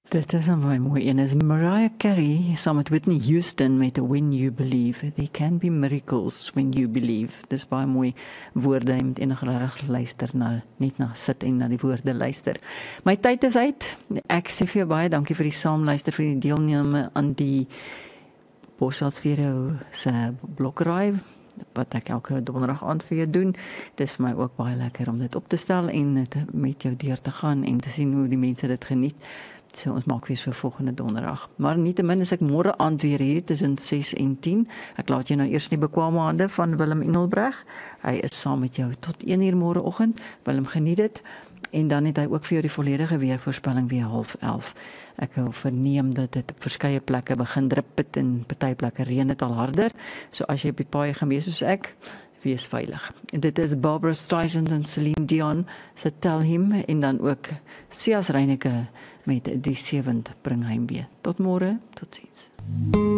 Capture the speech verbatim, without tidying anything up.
Dit is 'n baie mooi een. Is Mariah Carey saam met Whitney Houston met When You Believe. There can be miracles when you believe. Dis baie mooi woorde. Jy moet enige reg luister na, net na sit en na die woorde luister. My tyd is uit. Ek sê vir jou baie dankie vir die saamluister, vir die deelname aan die Bosveld Stereo se blokraai wat ek elke donderdag aand vir jou doen. Dit is vir my ook baie lekker om dit op te stel en dit met jou deur te gaan en te sien hoe die mense dit geniet. So ons maak weer so volgende donderdag. Maar nietemin is ek môre aand weer hier tussen ses en tien. Ek laat jou nou eers in die bekwame hande van Willem Engelbreg. Hy is saam met jou tot een uur môreoggend. Willem, geniet dit. En dan het hy ook vir jou die volledige weervoorspelling weer half elf. Ek wil verneem dat dit op verskeie plekke begin drup en party plekke reën dit al harder. So as jy op die paai gaan wees soos ek, wees veilig. En dit is Barbara Streisand en Celine Dion se Tell Him en dan ook Sias Reyneke met Die Sewend bring heimwee. Tot môre, totsiens.